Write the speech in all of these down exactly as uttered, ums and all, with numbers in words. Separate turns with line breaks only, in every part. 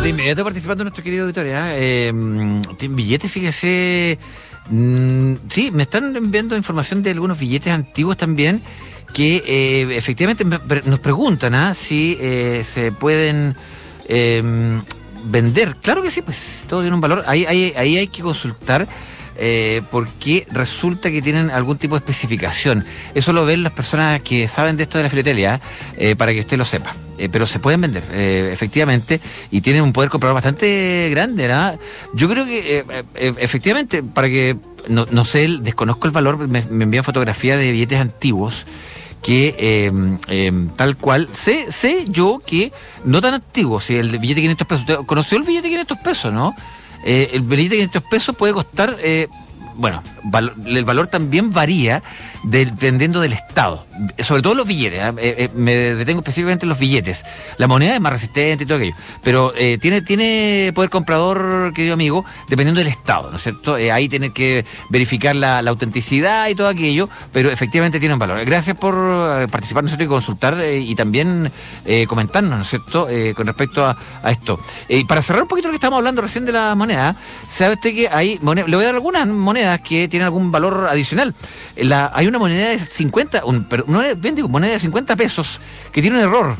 De inmediato participando nuestro querido auditorio, ¿eh? Eh, billetes, fíjese. Mm, sí, me están enviando información de algunos billetes antiguos también que eh, efectivamente me, nos preguntan ¿ah? si eh, se pueden eh, vender. Claro que sí, pues todo tiene un valor. Ahí, ahí, ahí hay que consultar. Eh, porque resulta que tienen algún tipo de especificación. Eso lo ven las personas que saben de esto de la filatelia, eh, para que usted lo sepa. Eh, pero se pueden vender, eh, efectivamente, y tienen un poder comprador bastante grande, ¿no? Yo creo que, eh, eh, efectivamente, para que, no, no sé, desconozco el valor, me, me envían fotografías de billetes antiguos que eh, eh, tal cual, sé, sé yo que no tan antiguos, si el billete de quinientos pesos, ¿usted conoció el billete de quinientos pesos, no? Eh, el billete de quinientos pesos puede costar, eh, bueno, val- el valor también varía dependiendo del estado, sobre todo los billetes, ¿eh? Eh, eh, me detengo específicamente en los billetes. La moneda es más resistente y todo aquello, pero eh, tiene, tiene poder comprador, querido amigo, dependiendo del estado, ¿no es cierto? Eh, ahí tiene que verificar la, la autenticidad y todo aquello, pero efectivamente tiene un valor. Gracias por eh, participar, ¿no es cierto? Y consultar eh, y también eh, comentarnos, ¿no es cierto?, eh, con respecto a, a esto. Eh, y para cerrar un poquito lo que estábamos hablando recién de la moneda, ¿sabe usted que hay moneda, le voy a dar algunas monedas que tienen algún valor adicional? La, hay una moneda de cincuenta, un, pero no es, bien digo, moneda de cincuenta pesos que tiene un error.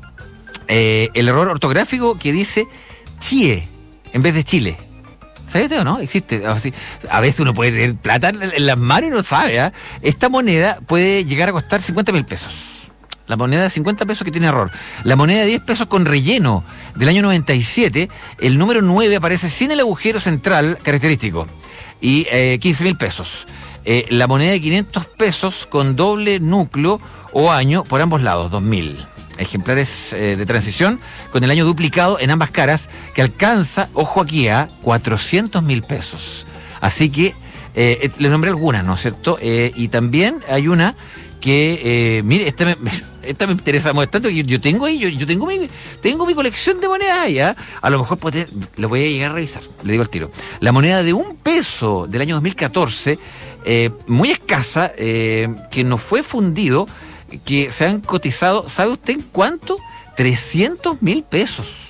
Eh, el error ortográfico que dice Chie en vez de Chile. ¿Sabes o no? Existe. Así, a veces uno puede tener plata en las manos y no sabe. ¿eh? Esta moneda puede llegar a costar cincuenta mil pesos. La moneda de cincuenta pesos que tiene error. La moneda de diez pesos con relleno del año noventa y siete, el número nueve aparece sin el agujero central característico. Y eh, quince mil pesos. Eh, la moneda de quinientos pesos con doble núcleo o año por ambos lados, dos mil. Ejemplares eh, de transición con el año duplicado en ambas caras, que alcanza, ojo aquí, a cuatrocientos mil pesos. Así que eh, le nombré algunas, ¿no es cierto? Eh, y también hay una que, eh, mire, esta me, esta me interesa tanto que yo, yo tengo ahí, yo, yo tengo mi tengo mi colección de monedas allá. A lo mejor puede, lo voy a llegar a revisar, le digo al tiro. La moneda de un peso del año dos mil catorce, eh, muy escasa, eh, que no fue fundido, que se han cotizado, ¿sabe usted en cuánto? trescientos mil pesos.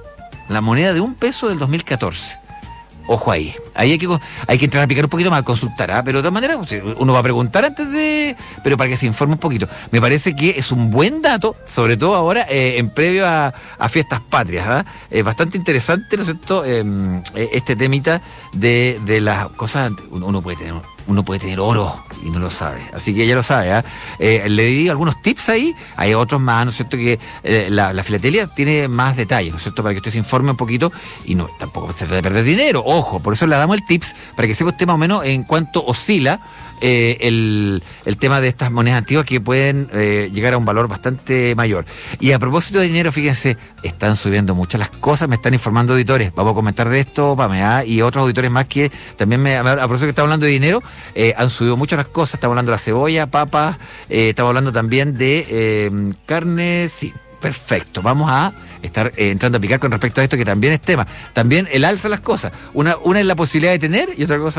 La moneda de un peso del dos mil catorce. Ojo ahí, ahí hay que, hay que entrar a picar un poquito más, consultar, ¿eh? Pero de todas maneras uno va a preguntar antes de... Pero para que se informe un poquito. Me parece que es un buen dato, sobre todo ahora eh, en previo a, a fiestas patrias. ¿eh? Es bastante interesante, ¿no es cierto? Eh, este temita de, de las cosas... Uno, uno puede tener... Uno puede tener oro y no lo sabe. Así que ella lo sabe. ¿eh? Eh, le di algunos tips ahí. Hay otros más, ¿no es cierto? Que eh, la, la filatelia tiene más detalles, ¿no es cierto? Para que usted se informe un poquito y no tampoco se trata de perder dinero. Ojo, por eso le damos el tips para que sepa usted más o menos en cuánto oscila eh, el, el tema de estas monedas antiguas que pueden eh, llegar a un valor bastante mayor. Y a propósito de dinero, fíjense, están subiendo muchas las cosas. Me están informando auditores. Vamos a comentar de esto, Pamela, y otros auditores más que también me... A propósito que estamos hablando de dinero, Eh, han subido muchas las cosas. Estamos hablando de la cebolla, papas, eh, estamos hablando también de eh, carne. Sí, perfecto. Vamos a estar eh, entrando a picar con respecto a esto, que también es tema. También el alza de las cosas. Una, una es la posibilidad de tener y otra cosa